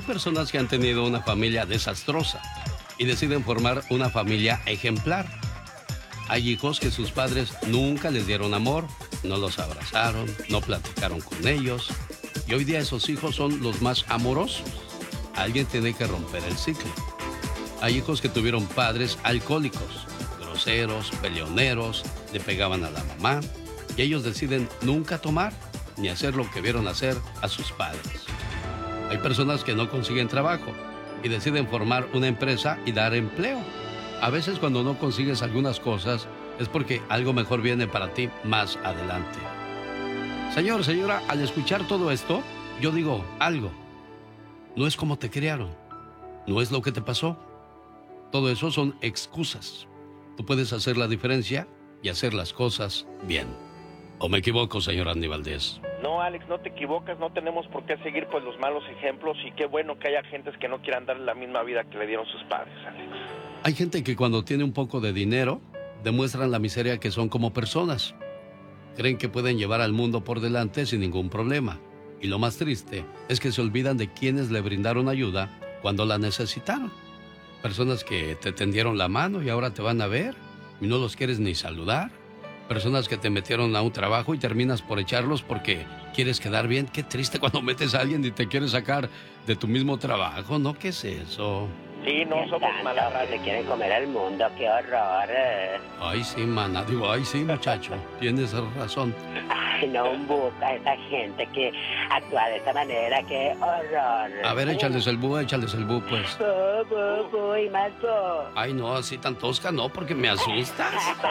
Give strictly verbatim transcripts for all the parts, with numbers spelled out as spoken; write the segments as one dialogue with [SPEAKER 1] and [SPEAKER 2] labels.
[SPEAKER 1] personas que han tenido una familia desastrosa y deciden formar una familia ejemplar. Hay hijos que sus padres nunca les dieron amor, no los abrazaron, no platicaron con ellos. Y hoy día esos hijos son los más amorosos. Alguien tiene que romper el ciclo. Hay hijos que tuvieron padres alcohólicos, groseros, peleoneros, le pegaban a la mamá. Y ellos deciden nunca tomar ni hacer lo que vieron hacer a sus padres. Hay personas que no consiguen trabajo y deciden formar una empresa y dar empleo. A veces cuando no consigues algunas cosas es porque algo mejor viene para ti más adelante. Señor, señora, al escuchar todo esto, yo digo algo. No es como te criaron, no es lo que te pasó. Todo eso son excusas. Tú puedes hacer la diferencia y hacer las cosas bien. ¿O me equivoco, señor Andy Valdés?
[SPEAKER 2] No, Alex, no te equivocas, no tenemos por qué seguir pues los malos ejemplos y qué bueno que haya gentes que no quieran darle la misma vida que le dieron sus padres, Alex.
[SPEAKER 1] Hay gente que cuando tiene un poco de dinero demuestran la miseria que son como personas. Creen que pueden llevar al mundo por delante sin ningún problema. Y lo más triste es que se olvidan de quienes le brindaron ayuda cuando la necesitaron. Personas que te tendieron la mano y ahora te van a ver y no los quieres ni saludar. Personas que te metieron a un trabajo y terminas por echarlos porque quieres quedar bien. Qué triste cuando metes a alguien y te quieres sacar de tu mismo trabajo, ¿no? ¿Qué es eso?
[SPEAKER 2] Sí, no somos malas.
[SPEAKER 3] Se quieren comer al mundo, qué horror.
[SPEAKER 1] Ay, sí, mana. Digo, ay, sí, muchacho. Tienes razón.
[SPEAKER 3] Ay, no, un buca, esa gente que actúa de esa manera, qué horror.
[SPEAKER 1] A ver, échales el búho, échales el búho, pues.
[SPEAKER 3] Bu, bu, bu, y más bu.
[SPEAKER 1] Ay, no, así tan tosca, no, porque me asustas.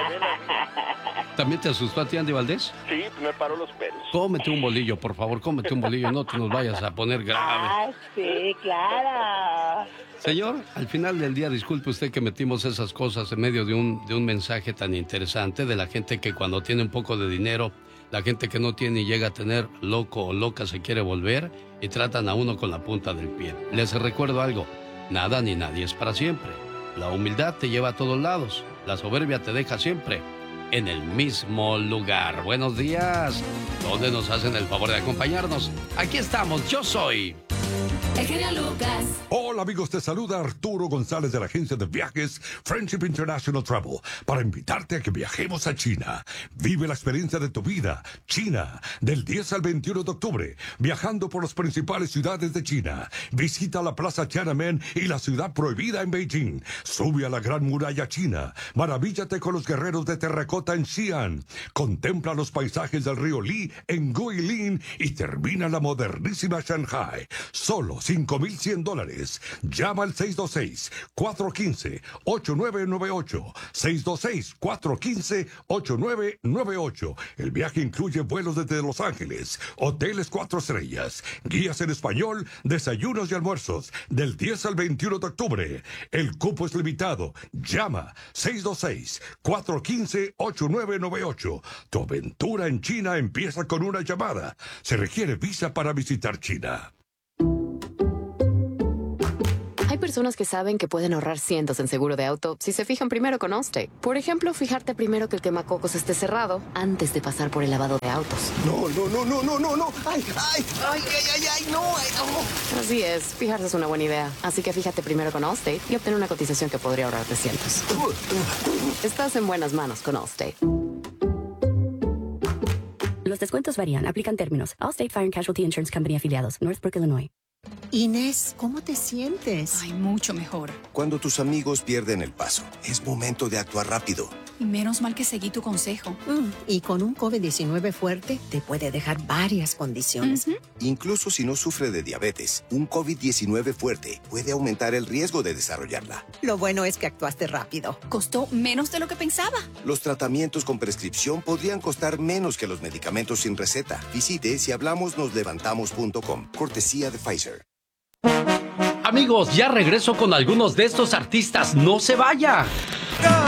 [SPEAKER 1] ¿También te asustó a ti, Andy Valdés?
[SPEAKER 2] Sí, me paró los pelos.
[SPEAKER 1] Cómete un bolillo, por favor, cómete un bolillo, no te nos vayas a poner grave.
[SPEAKER 3] Ah, sí, claro.
[SPEAKER 1] Señor, al final del día, disculpe usted que metimos esas cosas en medio de un, de un mensaje tan interesante de la gente que cuando tiene un poco de dinero, la gente que no tiene y llega a tener loco o loca se quiere volver y tratan a uno con la punta del pie. Les recuerdo algo, nada ni nadie es para siempre. La humildad te lleva a todos lados, la soberbia te deja siempre en el mismo lugar. Buenos días, ¿dónde nos hacen el favor de acompañarnos? Aquí estamos, yo soy...
[SPEAKER 4] El genio Lucas.
[SPEAKER 5] Hola amigos, te saluda Arturo González de la agencia de viajes Friendship International Travel para invitarte a que viajemos a China. Vive la experiencia de tu vida. China, del diez al veintiuno de octubre, viajando por las principales ciudades de China. Visita la Plaza Tiananmen y la ciudad prohibida en Beijing. Sube a la Gran Muralla China. Maravíllate con los guerreros de terracota en Xi'an. Contempla los paisajes del río Li en Guilin y termina la modernísima Shanghai. Solo cinco mil cien dólares. Llama al seis dos seis, cuatro uno cinco, ocho nueve nueve ocho. seis dos seis, cuatro uno cinco, ocho nueve nueve ocho. El viaje incluye vuelos desde Los Ángeles, hoteles cuatro estrellas, guías en español, desayunos y almuerzos, del diez al veintiuno de octubre. El cupo es limitado. Llama seis dos seis, cuatro uno cinco, ocho nueve nueve ocho. Tu aventura en China empieza con una llamada. Se requiere visa para visitar China.
[SPEAKER 6] Hay personas que saben que pueden ahorrar cientos en seguro de auto si se fijan primero con Allstate. Por ejemplo, fijarte primero que el quemacocos esté cerrado antes de pasar por el lavado de autos.
[SPEAKER 7] No, no, no, no, no, no, no. Ay, ay, ay, ay, ay, ay, no, ay, no.
[SPEAKER 6] Así es, fijarse es una buena idea. Así que fíjate primero con Allstate y obtén una cotización que podría ahorrarte cientos. Estás en buenas manos con Allstate.
[SPEAKER 8] Los descuentos varían, aplican términos. Allstate Fire and Casualty Insurance Company afiliados, Northbrook, Illinois.
[SPEAKER 9] Inés, ¿cómo te sientes?
[SPEAKER 4] Ay, mucho mejor.
[SPEAKER 7] Cuando tus amigos pierden el paso, es momento de actuar rápido.
[SPEAKER 4] Y menos mal que seguí tu consejo.
[SPEAKER 9] Mm, y con un COVID diecinueve fuerte, te puede dejar varias condiciones.
[SPEAKER 4] Uh-huh.
[SPEAKER 7] Incluso si no sufre de diabetes, un COVID diecinueve fuerte puede aumentar el riesgo de desarrollarla.
[SPEAKER 9] Lo bueno es que actuaste rápido.
[SPEAKER 4] Costó menos de lo que pensaba.
[SPEAKER 7] Los tratamientos con prescripción podrían costar menos que los medicamentos sin receta. Visite si hablamos nos levantamos punto com. Cortesía de Pfizer.
[SPEAKER 1] Amigos, ya regreso con algunos de estos artistas. ¡No se vaya!